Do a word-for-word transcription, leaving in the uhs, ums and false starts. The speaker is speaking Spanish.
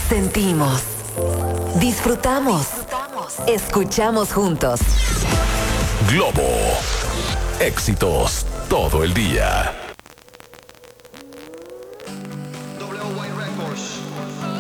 Sentimos, disfrutamos, escuchamos juntos. Globo, éxitos todo el día. W A Records.